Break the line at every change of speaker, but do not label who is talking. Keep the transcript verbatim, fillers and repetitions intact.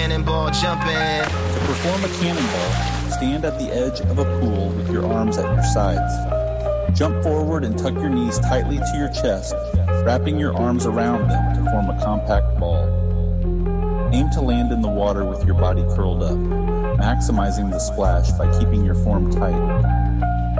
cannonball jumping.
To perform a cannonball, stand at the edge of a pool with your arms at your sides. Jump forward and tuck your knees tightly to your chest, wrapping your arms around them to form a compact ball. Aim to land in the water with your body curled up, maximizing the splash by keeping your form tight.